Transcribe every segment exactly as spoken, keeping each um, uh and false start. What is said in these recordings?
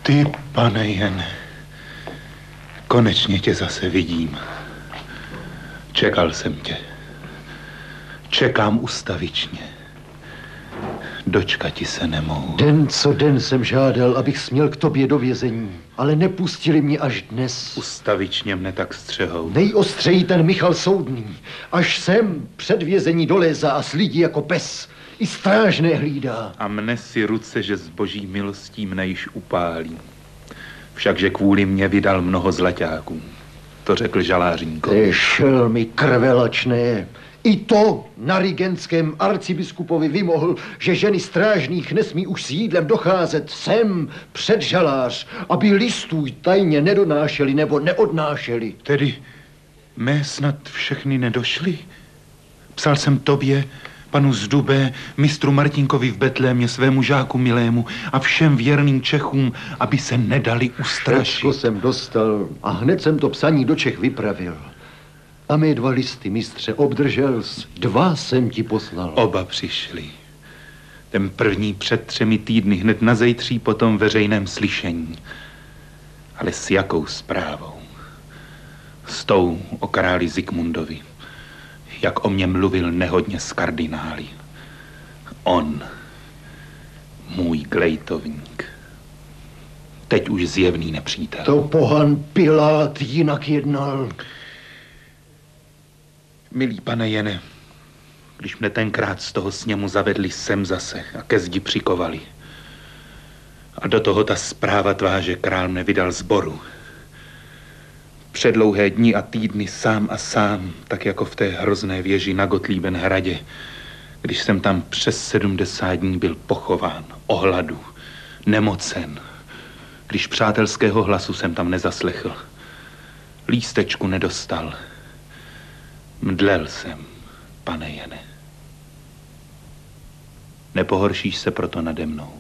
Ty, pane Jen, konečně tě zase vidím. Čekal jsem tě. Čekám ustavičně. Dočkati se nemohu. Den co den jsem žádal, abych směl k tobě do vězení, ale nepustili mě až dnes. Ustavičně mne tak střehou. Nejostřejí ten Michal Soudný. Až sem před vězení dolézá a slídí jako pes. I strážné hlídá. A mne si ruce, že s boží milostí mne již upálí. Všakže kvůli mě vydal mnoho zlaťáků. To řekl žalářínko. Ty šelmy krvelačné. I to na Rigentském arcibiskupovi vymohl, že ženy strážných nesmí už s jídlem docházet sem před žalář, aby listů tajně nedonášeli nebo neodnášeli. Tedy mé snad všechny nedošly? Psal jsem tobě, panu Zdube, mistru Martinkovi v Betlémě, svému žáku milému a všem věrným Čechům, aby se nedali ustrašit. Všecko jsem dostal a hned jsem to psaní do Čech vypravil. A mé dva listy, mistře, obdržel jsi. Dva jsem ti poslal. Oba přišli. Ten první před třemi týdny, hned na zejtří po tom veřejném slyšení. Ale s jakou zprávou? S tou o králi Zikmundovi. Jak o mě mluvil nehodně s kardinály. On, můj glejtovník. Teď už zjevný nepřítel. To pohan Pilát jinak jednal. Milý pane Jene, když mne tenkrát z toho sněmu zavedli sem zase a ke zdi přikovali. A do toho ta zpráva tvá, že král mne vydal zboru. Předlouhé dny a týdny sám a sám, tak jako v té hrozné věži na Gottlieben-hradě, když jsem tam přes sedmdesát dní byl pochován, o hladu, nemocen, když přátelského hlasu jsem tam nezaslechl, lístečku nedostal. Mdlel jsem, pane Jene. Nepohoršíš se proto nade mnou.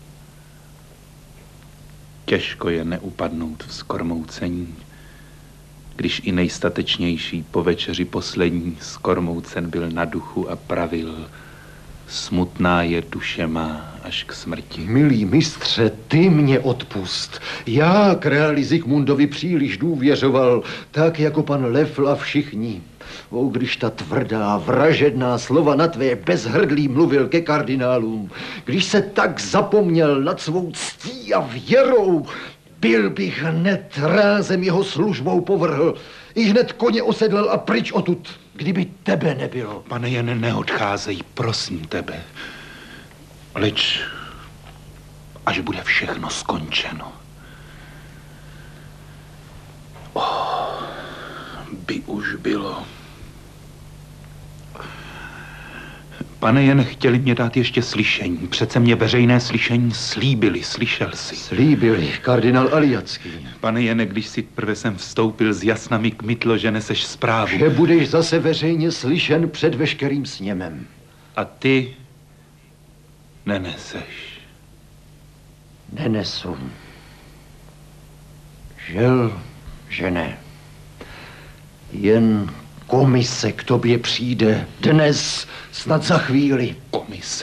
Těžko je neupadnout v skormoucení, když i nejstatečnější po večeři poslední skormoucen byl na duchu a pravil: smutná je duše má až k smrti. Milý mistře, ty mě odpust. Já králi Zikmundovi příliš důvěřoval, tak jako pan Lefl a všichni. O, když ta tvrdá, vražedná slova na tvé bezhrdlí mluvil ke kardinálům, když se tak zapomněl nad svou ctí a věrou, byl bych hned rázem jeho službou povrhl. I hned koně osedlal a pryč odtud, kdyby tebe nebylo. Pane Jene, neodcházej, prosím tebe. Leč až bude všechno skončeno. Oh, by už bylo. Pane Jene, chtěli mě dát ještě slyšení. Přece mě veřejné slyšení slíbili, slyšel jsi. Slíbili, kardinál Aliacký. Pane Jene, když si prve jsem vstoupil s jasnami k mytlo, že neseš zprávu. Že budeš zase veřejně slyšen před veškerým sněmem. A ty neneseš. Nenesu. Žel, že ne. Jen komise k tobě přijde dnes, snad za chvíli. Komise.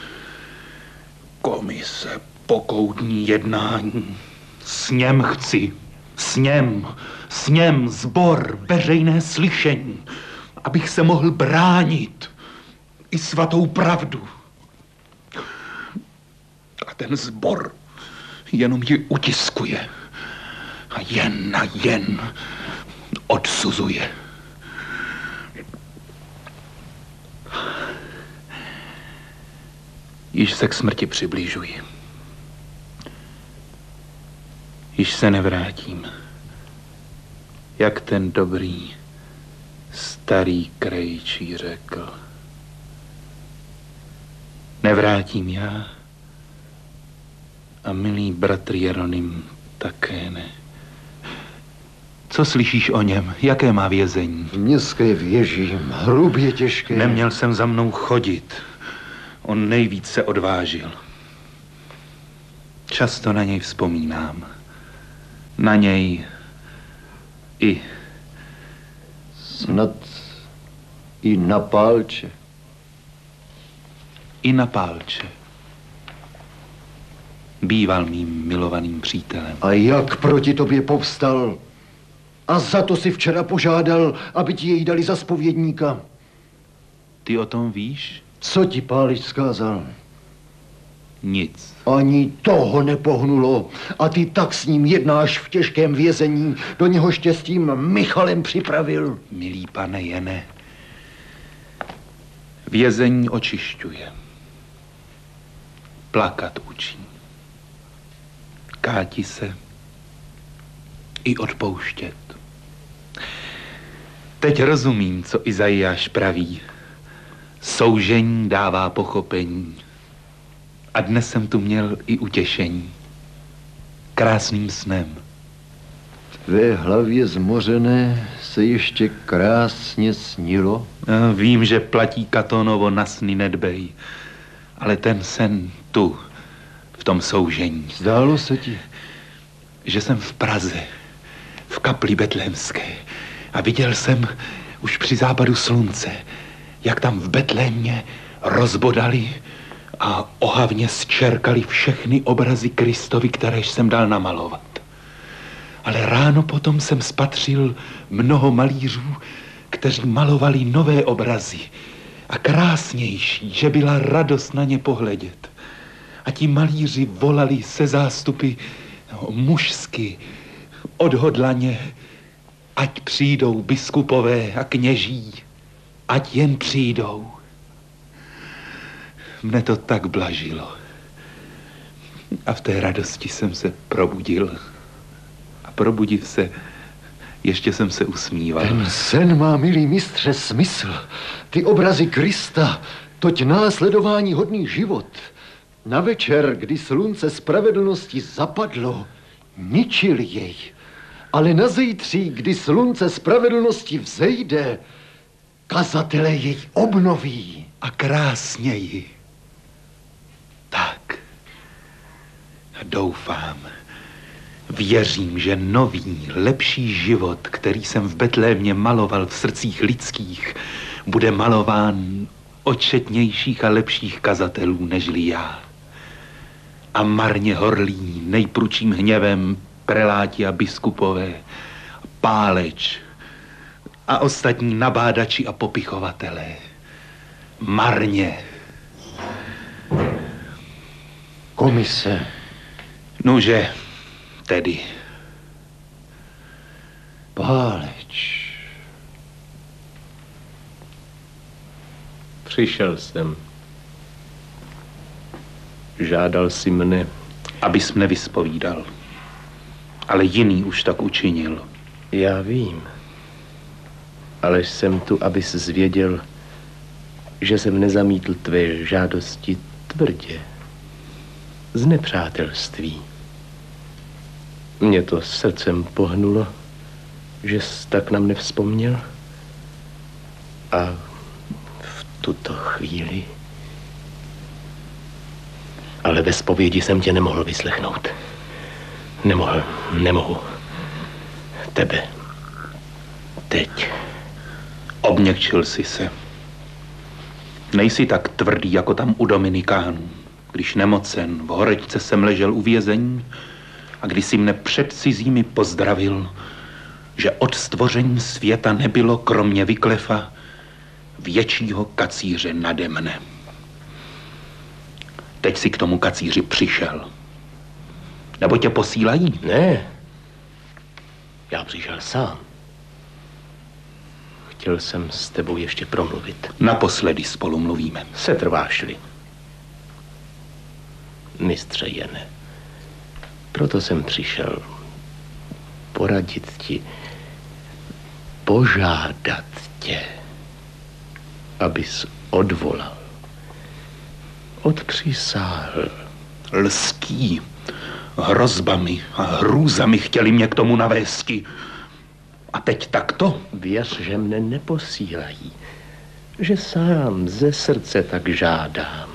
Komise, pokoutní jednání. Sněm chci. Sněm. Sněm, sbor, veřejné slyšení. Abych se mohl bránit. I svatou pravdu. A ten sbor jenom ji utiskuje. A jen a jen odsuzuje. Již se k smrti přibližuji. Již se nevrátím. Jak ten dobrý starý krejčí řekl. Nevrátím já a milý bratr Jeronym také ne. Co slyšíš o něm? Jaké má vězení? V městské věži, hrubě těžké. Neměl jsem za mnou chodit. On nejvíc se odvážil. Často na něj vzpomínám. Na něj i... Snad i na pálče. I na pálče. Býval mým milovaným přítelem. A jak proti tobě povstal? A za to si včera požádal, aby ti jej dali za zpovědníka. Ty o tom víš? Co ti Pálič vzkázal? Nic. Ani toho nepohnulo. A ty tak s ním jednáš v těžkém vězení, do něhož tě s tím Michalem připravil. Milý pane Jene, vězení očišťuje. Plakat učí. Káti se i odpouštět. Teď rozumím, co Izajáš praví. Soužení dává pochopení. A dnes jsem tu měl i utěšení. Krásným snem. Tvé hlavě zmořené se ještě krásně snilo? A vím, že platí Katonovo na sny nedbej. Ale ten sen tu, v tom soužení. Zdálo se ti? Že jsem v Praze, v kapli Betlémské. A viděl jsem už při západu slunce, jak tam v Betlémě rozbodali a ohavně zčerkali všechny obrazy Kristovi, kteréž jsem dal namalovat. Ale ráno potom jsem spatřil mnoho malířů, kteří malovali nové obrazy a krásnější, že byla radost na ně pohledět. A ti malíři volali se zástupy no, mužsky, odhodlaně, ať přijdou biskupové a kněží, ať jen přijdou. Mne to tak blažilo. A v té radosti jsem se probudil. A probudil se, ještě jsem se usmíval. Ten sen má, milý mistře, smysl. Ty obrazy Krista, toť následování hodný život. Na večer, kdy slunce spravedlnosti zapadlo, ničil jej. Ale na zítří, kdy slunce spravedlnosti vzejde, kazatelé jej obnoví. A krásněji. Tak. Doufám, věřím, že nový, lepší život, který jsem v Betlémě maloval v srdcích lidských, bude malován očetnějších a lepších kazatelů nežli já. A marně horlí nejprudším hněvem preláti a biskupové, Páleč a ostatní nabádači a popichovatelé. Marně. Komise. Nuže, tedy. Páleč. Přišel jsem. Žádal si mne. Abys mne vyspovídal. Ale jiný už tak učinil. Já vím. Ale jsem tu, abys zvěděl, že jsem nezamítl tvé žádosti tvrdě. Z nepřátelství. Mě to srdcem pohnulo, že jsi tak na mne vzpomněl. A v tuto chvíli... Ale ve zpovědi jsem tě nemohl vyslechnout. Nemohl, nemohu. Tebe. Teď. Obměkčil jsi se. Nejsi tak tvrdý, jako tam u Dominikánů. Když nemocen, v horečce jsem ležel u vězení a když si mne před cizími pozdravil, že od stvoření světa nebylo kromě Vyklefa většího kacíře nade mne. Teď si k tomu kacíři přišel. Nebo tě posílají? Ne. Já přišel sám. Chtěl jsem s tebou ještě promluvit. Naposledy spolu mluvíme. Setrváš-li. Mistře Jene, proto jsem přišel poradit ti, požádat tě, abys odvolal, odpřisáhl. Lstí, hrozbami a hrůzami chtěli mě k tomu navésti. A teď takto? Věř, že mne neposílají, že sám ze srdce tak žádám.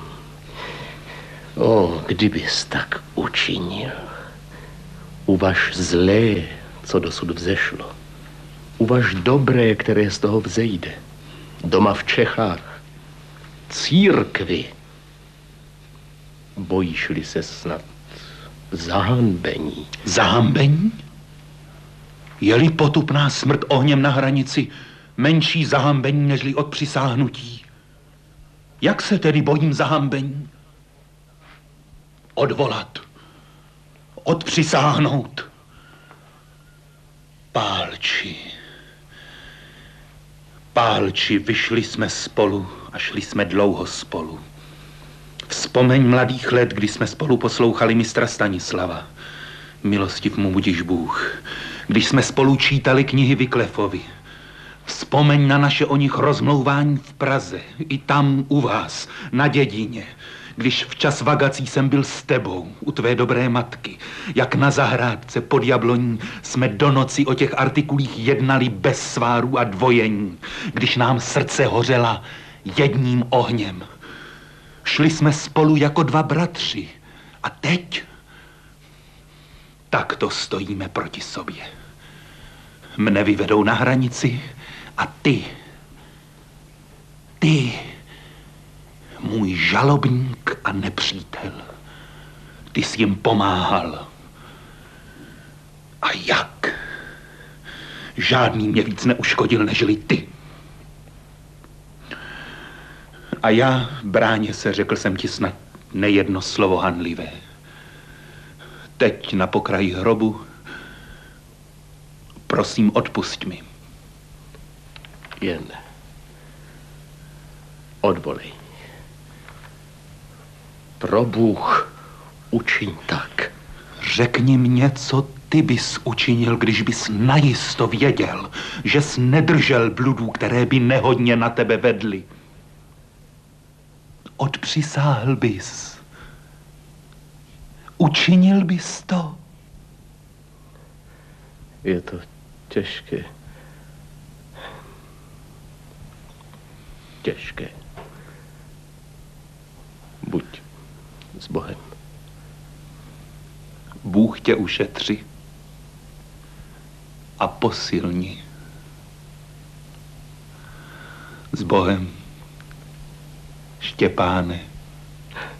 O, kdybys tak učinil. Uvaž zlé, co dosud vzešlo. Uvaž dobré, které z toho vzejde. Doma v Čechách. Církvi. Bojíš-li se snad Zahanbení. Zahanbení? Je-li potupná smrt ohněm na hranici menší zahanbení nežli od přisáhnutí? Jak se tedy bojím zahanbení? Odvolat. Odpřisáhnout. Pálči. Pálči, vyšli jsme spolu a šli jsme dlouho spolu. Vzpomeň mladých let, kdy jsme spolu poslouchali mistra Stanislava. Milostiv mu budiž Bůh. Když jsme spolu čítali knihy Vyklefovi. Vzpomeň na naše o nich rozmlouvání v Praze, i tam u vás, na dědině. Když včas vagací jsem byl s tebou, u tvé dobré matky, jak na zahrádce pod jabloní jsme do noci o těch artikulích jednali bez svárů a dvojení, když nám srdce hořela jedním ohněm. Šli jsme spolu jako dva bratři a teď takto stojíme proti sobě. Mne vyvedou na hranici a ty, ty, můj žalobník a nepřítel, ty jsi jim pomáhal. A jak? Žádný mě víc neuškodil, nežli ty. A já, bráně se, řekl jsem ti snad nejedno slovo hanlivé. Teď na pokraji hrobu, prosím, odpusť mi. Jen odvolej. Pro Bůh, učiň tak. Řekni mě, co ty bys učinil, když bys najisto věděl, že jsi nedržel bludů, které by nehodně na tebe vedly. Odpřisáhl bys. Učinil bys to. Je to těžké. Těžké. Buď s Bohem. Bůh tě ušetří a posilni. S Bohem, Štěpáne.